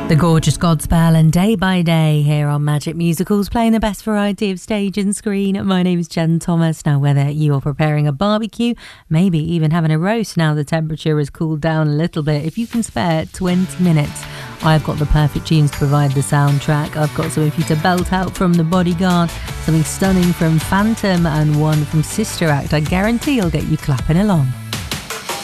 The gorgeous Godspell and Day by Day here on Magic Musicals, playing the best variety of stage and screen. My name is Jen Thomas. Now, whether you are preparing a barbecue, maybe even having a roast now the temperature has cooled down a little bit, if you can spare 20 minutes, I've got the perfect tunes to provide the soundtrack. I've got something for you to belt out from The Bodyguard, something stunning from Phantom, and one from Sister Act. I guarantee I'll get you clapping along.